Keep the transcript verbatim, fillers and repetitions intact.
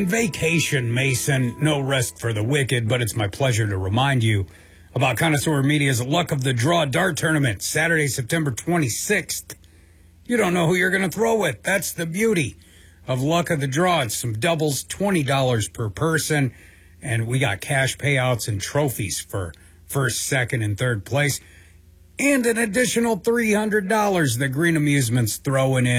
Vacation, Mason. No rest for the wicked, but it's my pleasure to remind you about Connoisseur Media's Luck of the Draw Dart Tournament, Saturday, September twenty-sixth. You don't know who you're going to throw with. That's the beauty of Luck of the Draw. It's some doubles, twenty dollars per person, and we got cash payouts and trophies for first, second, and third place, and an additional three hundred dollars that Green Amusements throwing in.